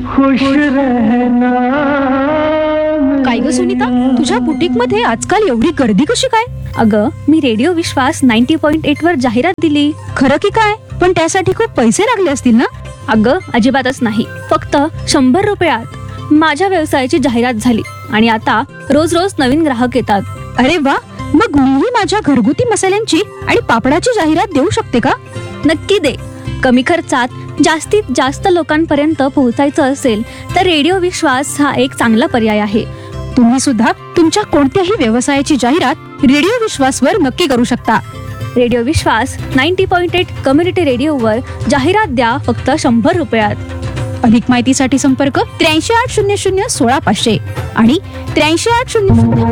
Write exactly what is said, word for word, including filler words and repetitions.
खुश रहना। काय ग सुनीता, तुझ्या बुटीक मध्ये आजकाल एवढी गर्दी कशी काय? अगं, मी रेडिओ विश्वास नाईन्टी पॉइंट एट वर जाहिरात दिली. खरं की काय? पण त्यासाठी खूप पैसे लागले असतील ना? अगं, अजिबातच नाही. फक्त शंभर रुपयात माझ्या व्यवसायाची जाहिरात झाली आणि आता रोज रोज नवीन ग्राहक येतात. अरे वा, मग मीही माझ्या घरगुती मसाल्यांची आणि पापडाची जाहिरात देऊ शकते का? नक्की दे. कमी खर्चात जास्तीत जास्त लोकांपर्यंत पोहोचायचं असेल तर रेडिओ विश्वास हा एक चांगला पर्याय आहे. तुम्ही सुद्धा तुमच्या कोणत्याही व्यवसायाची जाहिरात रेडिओ विश्वासवर नक्की करू शकता. रेडिओ विश्वास नाईन्टी पॉइंट एट कम्युनिटी रेडिओवर जाहिरात द्या फक्त शंभर रुपयात. अधिक माहितीसाठी संपर्क त्र्याऐंशी आठ शून्य शून्य सोळा पाचशे आणि त्र्याऐंशी आठ शून्य शून्य